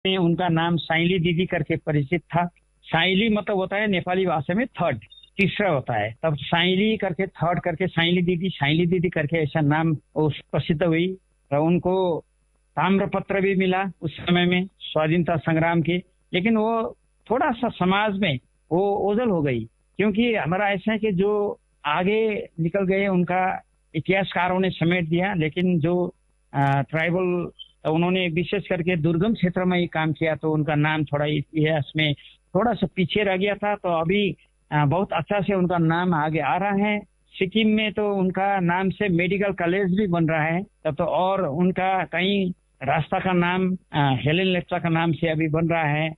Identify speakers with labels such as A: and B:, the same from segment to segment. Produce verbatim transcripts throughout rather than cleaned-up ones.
A: में उनका नाम साइली दीदी करके परिचित था। साइली मतलब होता है नेपाली भाषा में थर्ड, तीसरा होता है। तब साइली करके थर्ड करके साइली दीदी साइली दीदी करके ऐसा नाम उस प्रसिद्ध हुई। और उनको ताम्रपत्र भी मिला उस समय में स्वाधीनता संग्राम के। लेकिन वो थोड़ा सा समाज में वो ओझल हो गई, क्योंकि हमारा ऐसा है कि जो आगे निकल गए उनका इतिहासकारों ने समेट दिया, लेकिन जो ट्राइबल उन्होंने विशेष करके दुर्गम क्षेत्र में ही काम किया, तो उनका नाम थोड़ा इतिहास में थोड़ा सा पीछे रह गया था। तो अभी बहुत अच्छा से उनका नाम आगे आ रहा है। सिक्किम में तो उनका नाम से मेडिकल कॉलेज भी बन रहा है। तब तो और उनका कई रास्ता का नाम हेलेन लेप्चा का नाम से अभी बन रहा है।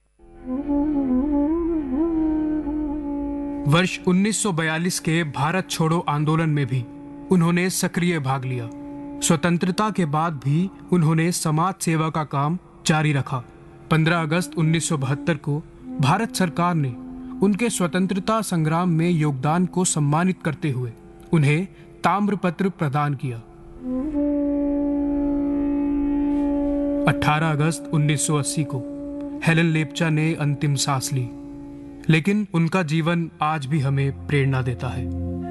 B: वर्ष उन्नीस सौ बयालीस के भारत छोड़ो आंदोलन में भी उन्होंने सक्रिय भाग लिया। स्वतंत्रता के बाद भी उन्होंने समाज सेवा का काम जारी रखा। पंद्रह अगस्त उन्नीस सौ बहत्तर को भारत सरकार ने उनके स्वतंत्रता संग्राम में योगदान को सम्मानित करते हुए उन्हें ताम्रपत्र प्रदान किया। अठारह अगस्त उन्नीस सौ अस्सी को हेलेन लेप्चा ने अंतिम सांस ली, लेकिन उनका जीवन आज भी हमें प्रेरणा देता है।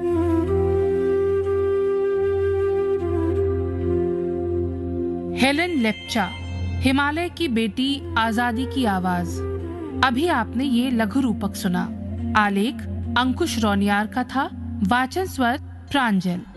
C: हेलेन लेप्चा, हिमालय की बेटी, आजादी की आवाज। अभी आपने ये लघु रूपक सुना। आलेख अंकुश रौनियार का था। वाचन स्वर प्रांजल।